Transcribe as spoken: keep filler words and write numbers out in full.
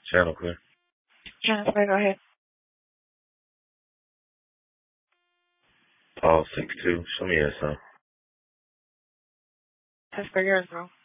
Channel clear. Jennifer, go ahead. Paul six two. Show me that son. That's for yours, bro.